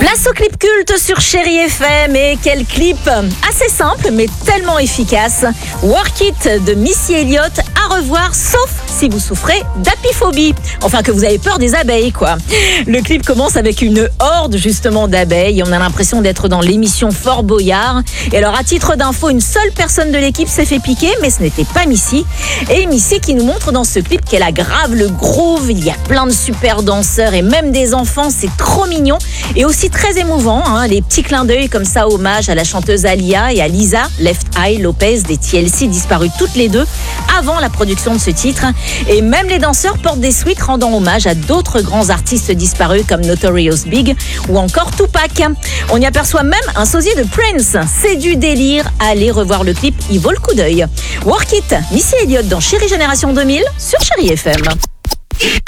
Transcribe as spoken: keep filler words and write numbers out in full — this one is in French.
Place au clip culte sur Chérie F M. Et quel clip assez simple mais tellement efficace. Work It de Missy Elliott à revoir, sauf si vous souffrez d'apiphobie. Enfin, que vous avez peur des abeilles, quoi. Le clip commence avec une horde justement d'abeilles. On a l'impression d'être dans l'émission Fort Boyard. Et alors, à titre d'info, une seule personne de l'équipe s'est fait piquer, mais ce n'était pas Missy. Et Missy qui nous montre dans ce clip qu'elle aggrave le groove. Il y a plein de super danseurs et même des enfants. C'est trop mignon et aussi très émouvant, hein, les petits clins d'œil comme ça, hommage à la chanteuse Alia et à Lisa Left Eye Lopez des T L C, disparues toutes les deux avant la production de ce titre. Et même les danseurs portent des suites rendant hommage à d'autres grands artistes disparus comme Notorious Big ou encore Tupac. On y aperçoit même un sosie de Prince. C'est du délire. Allez revoir le clip, il vaut le coup d'œil. Work It, Missy Elliott dans Chérie Génération deux mille sur Chérie F M.